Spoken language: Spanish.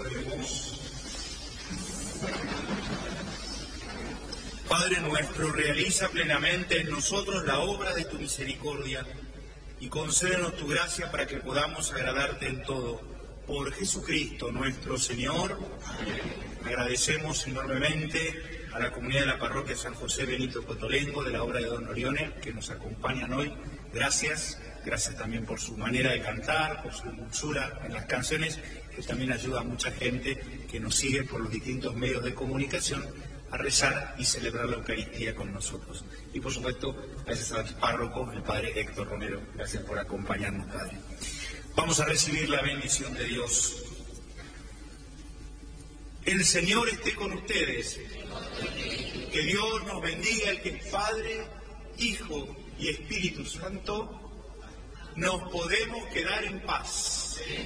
Oremos. Padre nuestro, realiza plenamente en nosotros la obra de tu misericordia y concédenos tu gracia para que podamos agradarte en todo. Por Jesucristo nuestro Señor. Agradecemos enormemente a la comunidad de la parroquia San José Benito Cotolengo de la obra de Don Orione que nos acompañan hoy. Gracias también por su manera de cantar, por su dulzura en las canciones, que también ayuda a mucha gente que nos sigue por los distintos medios de comunicación a rezar y celebrar la Eucaristía con nosotros. Y por supuesto, gracias al párroco, el Padre Héctor Romero. Gracias por acompañarnos, Padre. Vamos a recibir la bendición de Dios. El Señor esté con ustedes. Que Dios nos bendiga, el que es Padre, Hijo y Espíritu Santo. Nos podemos quedar en paz.